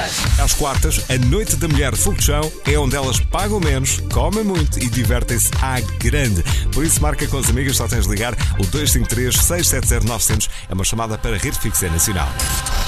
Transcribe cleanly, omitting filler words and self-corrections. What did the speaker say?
Às quartas, a Noite da Mulher Fogo de Chão é onde elas pagam menos, comem muito e divertem-se à grande. Por isso, marca com as amigas, só tens de ligar o 253 670 900. É uma chamada para Rede Fixa Nacional.